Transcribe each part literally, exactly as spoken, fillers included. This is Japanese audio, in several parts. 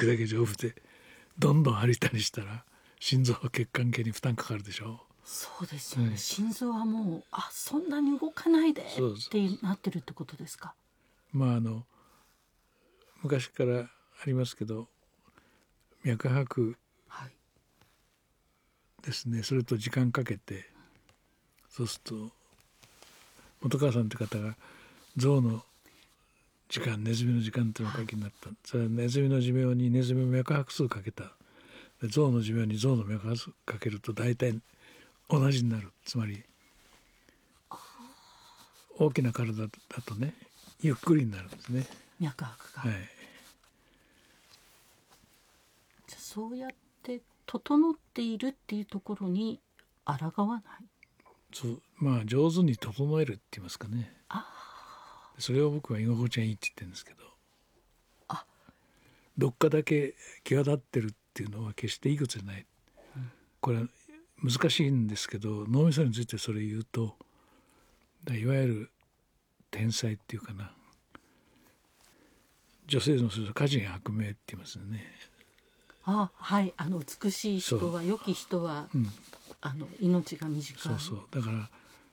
くだけ丈夫でどんどん歩いたりしたら心臓は血管系に負担かかるでしょ。 そうですよね、 はい、 心臓はもうあそんなに動かないでっそうそうてなってるってことですか。 まああの昔からありますけど脈拍ですね、はい、それと時間かけてそうすると本川さんって方が象の時間ネズミの時間っていうのをお書きになった、はい、それはネズミの寿命にネズミの脈拍数かけたで象の寿命に象の脈拍数かけると大体同じになる。つまり大きな体だとねゆっくりになるんですね脈拍が、 はい、 じゃあそうやって整っているっていうところに抗わない。 そうまあ上手に整えるって言いますかね。 あそれを僕は居心地がいいって言ってるんですけど、 あどっかだけ際立ってるっていうのは決していいことじゃない、うん、これは難しいんですけど脳みそについてそれ言うといわゆる天才っていうかな、女性の歌人薄命って言いますよね。 あはいあの美しい人は良き人は、うん、あの命が短い。 そうそうだから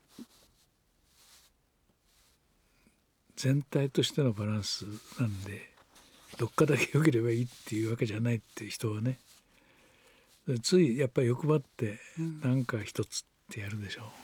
全体としてのバランスなんでどっかだけ良ければいいっていうわけじゃないっていう人はねついやっぱり欲張って何か一つってやるでしょう、うん、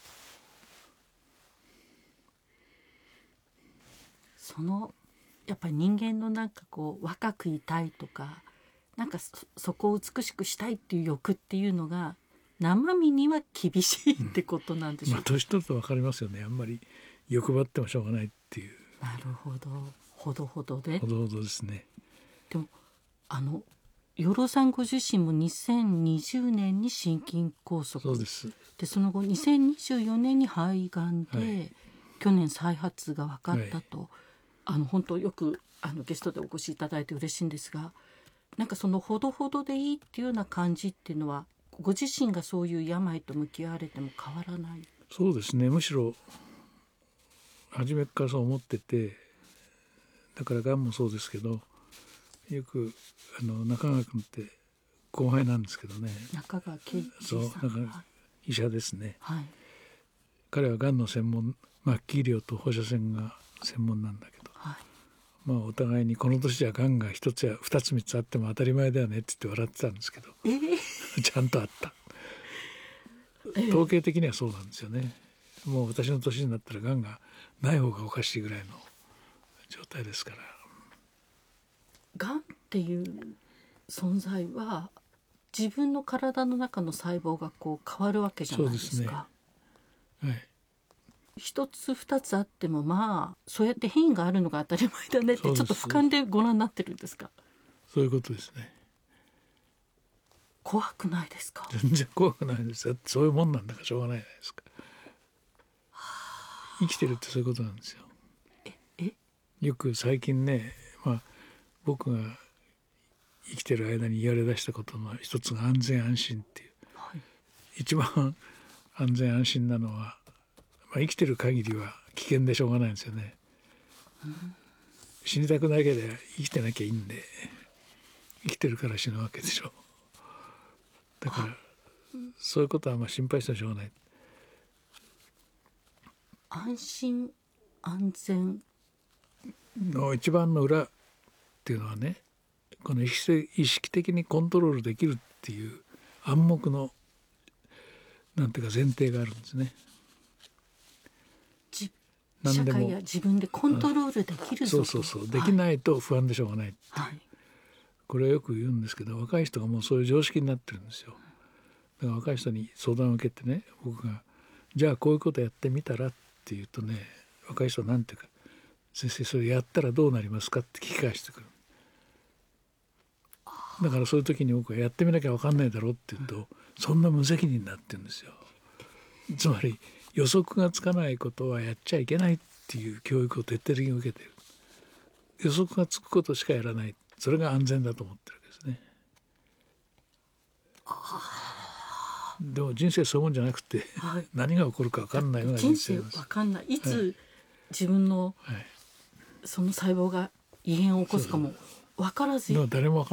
そのやっぱり人間のなんかこう若くいたいとかなんか そ, そこを美しくしたいっていう欲っていうのが生身には厳しいってことなんでしょうか、うんまあ、 年取ると分かりますよね。あんまり欲張ってもしょうがないっていう。 なるほどほどほどでほどほどですね。 でもあの養老さんご自身もにせんにじゅうねんに心筋梗塞そうですでその後にせんにじゅうよねんに肺がんで、はい、去年再発が分かったと、はい、あの本当よくあのゲストでお越しいただいて嬉しいんですがなんかそのほどほどでいいっていうような感じっていうのはご自身がそういう病と向き合われても変わらない。 そうですね、むしろ初めからそう思っててだからがんもそうですけどよくあの中川君って後輩なんですけどね中川圭一さんそうなんか医者ですね、 はい、 彼はがんの専門末期医療と放射線が専門なんだけど、はいまあ、お互いにこの年じゃがんが一つや二つ三つあっても当たり前だよねって言って笑ってたんですけど、 えー、 ちゃんとあった統計的にはそうなんですよね。もう私の年になったらがんがない方がおかしいぐらいの状態ですから。 がんっていう存在は自分の体の中の細胞がこう変わるわけじゃないですか。そうですね、はい、一つ二つあってもまあそうやって変異があるのが当たり前だねってちょっと俯瞰でご覧になってるんですか。 そういうことですね。 怖くないですか。 全然怖くないです。そういうもんなんだからしょうがないじゃないですか。生きてるってそういうことなんですよ。 ええよく最近ね、まあ、僕が生きてる間に言われ出したことの一つが安全安心っていう、はい、一番安全安心なのは、まあ、生きてる限りは危険でしょうがないんですよね、うん、死にたくなければ生きてなきゃいいんで生きてるから死ぬわけでしょ。だからそういうことはまあ心配してもしょうがない。 安心安全の一番の裏っていうのはねこの意識的にコントロールできるっていう暗黙のなんていうか前提があるんですね。 社会や自分でコントロールできるぞと。 そうそうそうできないと不安でしょうがないっていう、はい、これはよく言うんですけど若い人がもうそういう常識になってるんですよ。だから若い人に相談を受けてね僕がじゃあこういうことやってみたらって言うとね若い人はなんていうか先生それやったらどうなりますかって聞き返してくる。だからそういう時に僕はやってみなきゃ分かんないだろうって言うと、うん、そんな無責任だって言うんですよ。つまり予測がつかないことはやっちゃいけないっていう教育を徹底的に受けている。予測がつくことしかやらないそれが安全だと思ってるわけですね。でも人生そういうもんじゃなくて、はい、何が起こるか分かんないような人生分かんないいつ、はい、自分の、はい、その細胞が異変を起こすかも分からずでも誰も分かんない